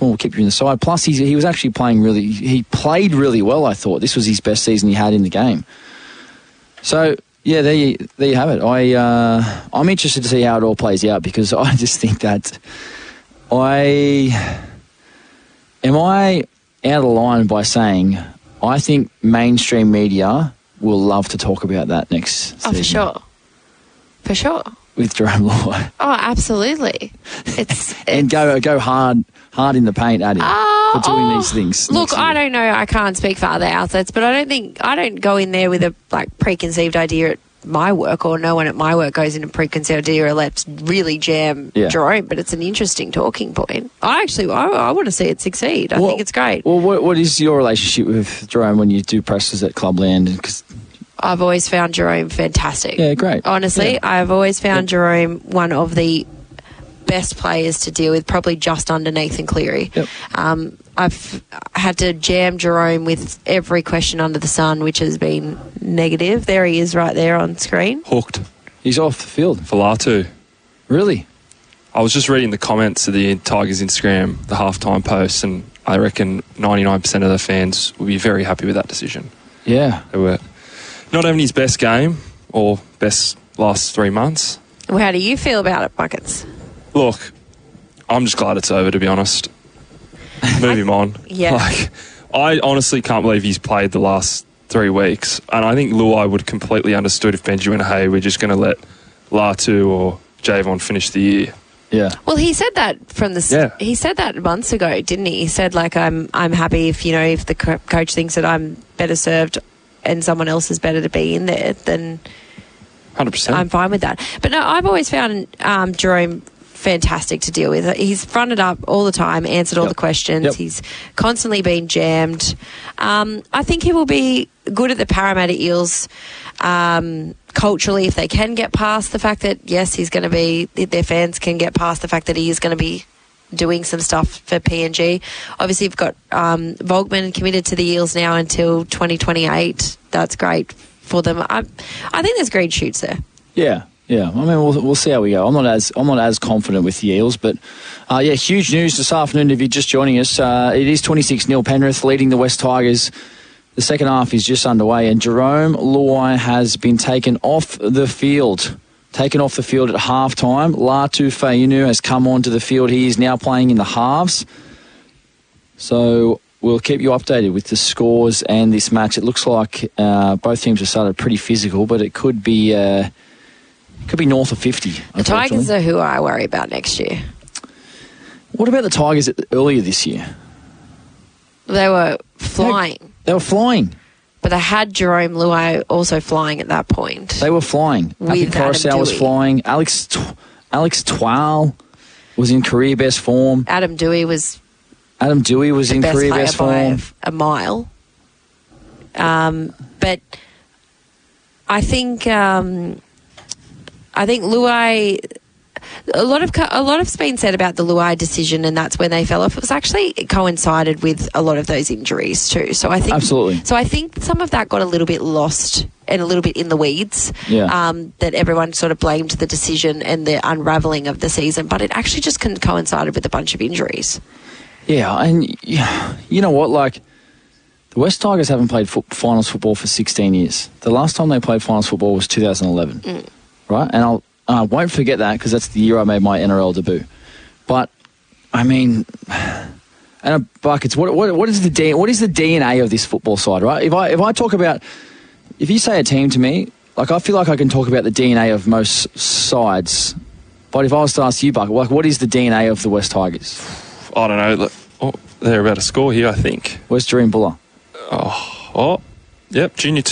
Osborne will keep you in the side. Plus, he was actually he played really well, I thought. This was his best season he had in the game. So, yeah, there you have it. I'm interested to see how it all plays out because I just think that Am I out of line by saying I think mainstream media will love to talk about that next season? Oh, for sure. For sure. With Jarome Luai. Oh, absolutely. And go hard in the paint at him for doing these things. Look, I don't know. I can't speak for other outlets, but I don't go in there with a preconceived idea at my work, or no one at my work goes into preconceived idea or let's really jam Jarome. But it's an interesting talking point. I want to see it succeed. I think it's great. Well, what is your relationship with Jarome when you do presses at Clubland? Because I've always found Jarome fantastic. Yeah, great. Honestly, I've always found Jarome one of the best players to deal with, probably just underneath and Cleary. Yep. I've had to jam Jarome with every question under the sun, which has been negative. There he is right there on screen. Hooked. He's off the field. For Latu. Really? I was just reading the comments of the Tigers Instagram, the halftime posts, and I reckon 99% of the fans will be very happy with that decision. Yeah. They were not having his best game or best last 3 months. Well, how do you feel about it, Buckets? Look, I'm just glad it's over, to be honest. Move him on. Yeah. I honestly can't believe he's played the last 3 weeks. And I think Luai would have completely understood if Benji went, hey, we're just going to let Latu or Javon finish the year. Yeah. Well, he said that he said that months ago, didn't he? He said, I'm happy if the coach thinks that I'm better served and someone else is better to be in there, then 100%. I'm fine with that. But no, I've always found Jarome fantastic to deal with. He's fronted up all the time, answered all the questions. Yep. He's constantly been jammed. I think he will be good at the Parramatta Eels culturally if they can get past the fact that, yes, he's going to be, their fans can get past the fact that he is going to be doing some stuff for PNG. Obviously, you've got Volkman committed to the Eels now until 2028. That's great for them. I think there's green shoots there. Yeah. Yeah, I mean, we'll see how we go. I'm not as confident with the Eels, but huge news this afternoon if you're just joining us. It is 26-0 Penrith leading the West Tigers. The second half is just underway, and Jarome Luai has been taken off the field. Taken off the field at halftime. Latu Fainu has come onto the field. He is now playing in the halves. So we'll keep you updated with the scores and this match. It looks like both teams have started pretty physical, but it could be north of 50. The Tigers are who I worry about next year. What about the Tigers earlier this year? They were flying. They were flying. But they had Jarome Luai also flying at that point. They were flying. Happy Coruscant was flying. Alex Twal was in career best form. Adam Dewey was in career best form. By a mile. But I think Luai. A lot has been said about the Luai decision, and that's when they fell off. It was actually coincided with a lot of those injuries too. So I think absolutely. So I think some of that got a little bit lost and a little bit in the weeds. Yeah. That everyone sort of blamed the decision and the unravelling of the season, but it actually just coincided with a bunch of injuries. Yeah, and you know what? The West Tigers haven't played finals football for 16 years. The last time they played finals football was 2011, right? And I won't forget that because that's the year I made my NRL debut. But I mean, and Buckets, what is the DNA of this football side, right? If you say a team to me, I feel like I can talk about the DNA of most sides. But if I was to ask you, Bucket, what is the DNA of the West Tigers? I don't know. They're about to score here, I think. Where's Dream Buller? Yep, Junior